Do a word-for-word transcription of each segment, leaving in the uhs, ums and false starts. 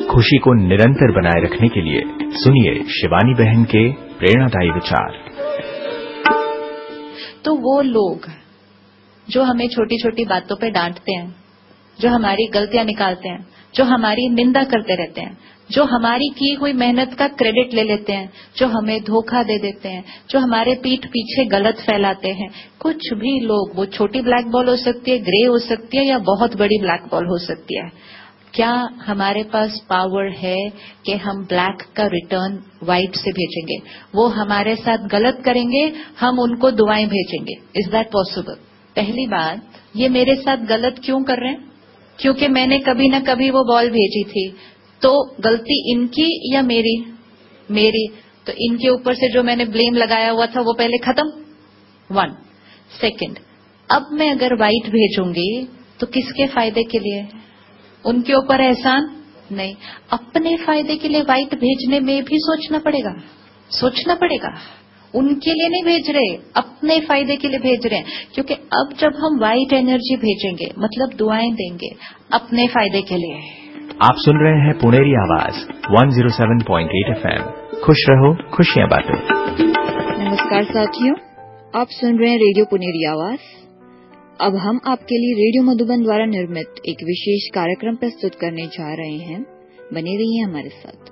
खुशी को निरंतर बनाए रखने के लिए सुनिए शिवानी बहन के प्रेरणादायी विचार। तो वो लोग जो हमें छोटी छोटी बातों पे डांटते हैं, जो हमारी गलतियां निकालते हैं, जो हमारी निंदा करते रहते हैं, जो हमारी की हुई मेहनत का क्रेडिट ले लेते हैं, जो हमें धोखा दे देते हैं, जो हमारे पीठ पीछे गलत फैलाते हैं, कुछ भी लोग, वो छोटी ब्लैक बॉल हो सकती है, ग्रे हो सकती है या बहुत बड़ी ब्लैक बॉल हो सकती है, क्या हमारे पास पावर है कि हम ब्लैक का रिटर्न व्हाइट से भेजेंगे? वो हमारे साथ गलत करेंगे, हम उनको दुआएं भेजेंगे। Is that possible? पहली बात, ये मेरे साथ गलत क्यों कर रहे हैं? क्योंकि मैंने कभी ना कभी वो बॉल भेजी थी। तो गलती इनकी या मेरी? मेरी। तो इनके ऊपर से जो मैंने ब्लेम लगाया हुआ था वो पहले खत्म। वन सेकेंड, अब मैं अगर व्हाइट भेजूंगी तो किसके फायदे के लिए? उनके ऊपर एहसान नहीं, अपने फायदे के लिए व्हाइट भेजने में भी सोचना पड़ेगा, सोचना पड़ेगा। उनके लिए नहीं भेज रहे, अपने फायदे के लिए भेज रहे हैं। क्योंकि अब जब हम व्हाइट एनर्जी भेजेंगे मतलब दुआएं देंगे अपने फायदे के लिए। आप सुन रहे हैं पुनेरी आवाज एक सौ सात पॉइंट आठ एफएम। खुश रहो, खुशियां बांटो। नमस्कार साथियों, आप सुन रहे हैं रेडियो पुनेरी आवाज। अब हम आपके लिए रेडियो मधुबन द्वारा निर्मित एक विशेष कार्यक्रम प्रस्तुत करने जा रहे हैं। बने रहिए हमारे साथ।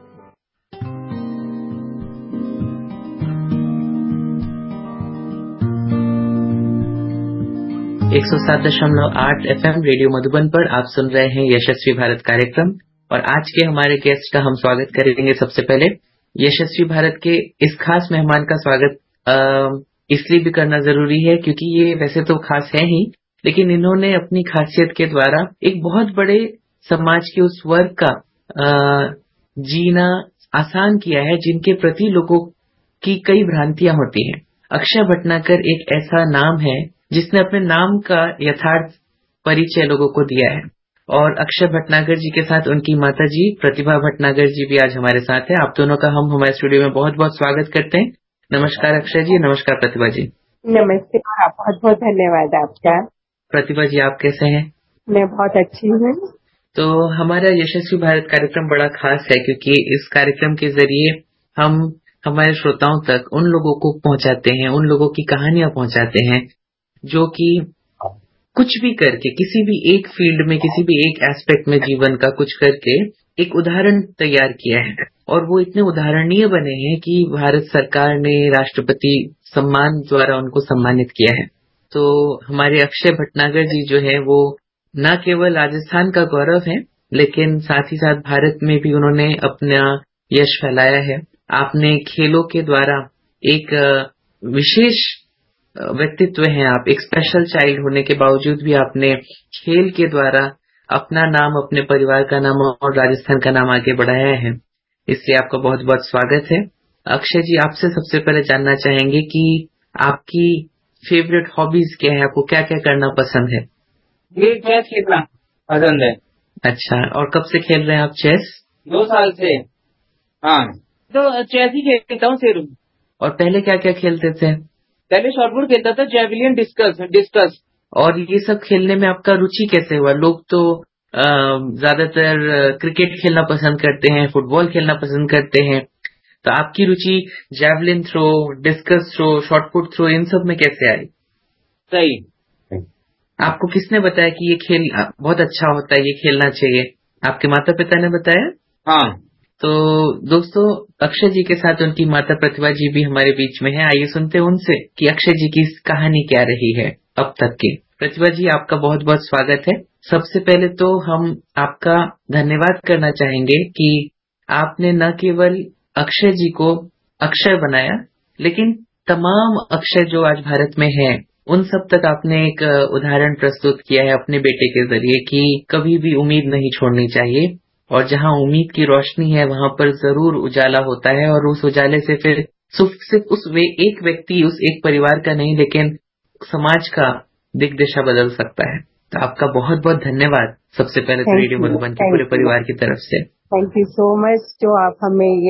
एक सौ सात दशमलव आठ एफएम रेडियो मधुबन पर आप सुन रहे हैं यशस्वी भारत कार्यक्रम। और आज के हमारे गेस्ट का हम स्वागत करेंगे। सबसे पहले यशस्वी भारत के इस खास मेहमान का स्वागत इसलिए भी करना जरूरी है क्योंकि ये वैसे तो खास है ही, लेकिन इन्होंने अपनी खासियत के द्वारा एक बहुत बड़े समाज के उस वर्ग का आ, जीना आसान किया है जिनके प्रति लोगों की कई भ्रांतियां होती हैं। अक्षय भटनागर एक ऐसा नाम है जिसने अपने नाम का यथार्थ परिचय लोगों को दिया है। और अक्षय भटनागर जी के साथ उनकी माता जी प्रतिभा भटनागर जी भी आज हमारे साथ हैं। आप दोनों का हम हमारे स्टूडियो में बहुत बहुत स्वागत करते हैं। नमस्कार अक्षय जी, नमस्कार प्रतिभा जी। नमस्ते और आप बहुत बहुत धन्यवाद आपका। प्रतिभा जी, आप कैसे हैं? मैं बहुत अच्छी हूँ। तो हमारा यशस्वी भारत कार्यक्रम बड़ा खास है क्योंकि इस कार्यक्रम के जरिए हम हमारे श्रोताओं तक उन लोगों को पहुंचाते हैं, उन लोगों की कहानियां पहुंचाते हैं जो कि कुछ भी करके किसी भी एक फील्ड में, किसी भी एक एस्पेक्ट में जीवन का कुछ करके एक उदाहरण तैयार किया है। और वो इतने उदाहरणीय बने हैं कि भारत सरकार ने राष्ट्रपति सम्मान द्वारा उनको सम्मानित किया है। तो हमारे अक्षय भटनागर जी जो है वो न केवल राजस्थान का गौरव है, लेकिन साथ ही साथ भारत में भी उन्होंने अपना यश फैलाया है। आपने खेलों के द्वारा एक विशेष व्यक्तित्व हैं, आप एक स्पेशल चाइल्ड होने के बावजूद भी आपने खेल के द्वारा अपना नाम, अपने परिवार का नाम और राजस्थान का नाम आगे बढ़ाया है। इसलिए आपका बहुत बहुत स्वागत है। अक्षय जी, आपसे सबसे पहले जानना चाहेंगे कि आपकी फेवरेट हॉबीज क्या है, आपको क्या क्या करना पसंद है? ये चेस खेलना पसंद है। अच्छा, और कब से खेल रहे हैं आप चेस? दो साल से। हाँ, तो चेस ही खेलता हूँ शुरू। और पहले क्या क्या खेलते थे? पहले शॉटपुट खेलता था, जेवलिन, डिस्कस डिस्कस और ये सब खेलने में आपका रुचि कैसे हुआ? लोग तो ज्यादातर क्रिकेट खेलना पसंद करते हैं, फुटबॉल खेलना पसंद करते हैं, तो आपकी रुचि javelin throw, discus throw, shot put throw in सब में कैसे आई? सही, आपको किसने बताया कि ये खेल बहुत अच्छा होता है, ये खेलना चाहिए? आपके माता पिता ने बताया? हाँ। तो दोस्तों, अक्षय जी के साथ उनकी माता प्रतिभा जी भी हमारे बीच में है। आइए सुनते हैं उनसे कि अक्षय जी की कहानी क्या रही है अब तक की। प्रतिभा जी, आपका बहुत बहुत स्वागत है। सबसे पहले तो हम आपका धन्यवाद करना चाहेंगे कि आपने न केवल अक्षय जी को अक्षय बनाया, लेकिन तमाम अक्षय जो आज भारत में है उन सब तक आपने एक उदाहरण प्रस्तुत किया है अपने बेटे के जरिए कि कभी भी उम्मीद नहीं छोड़नी चाहिए, और जहां उम्मीद की रोशनी है वहां पर जरूर उजाला होता है, और उस उजाले से फिर सिर्फ उस वे एक व्यक्ति, उस एक परिवार का नहीं, लेकिन समाज का दिग्दशा बदल सकता है। तो आपका बहुत बहुत धन्यवाद सबसे पहले तो रेडियो मधुबन के पूरे परिवार की तरफ से। थैंक यू सो मच जो आप हमें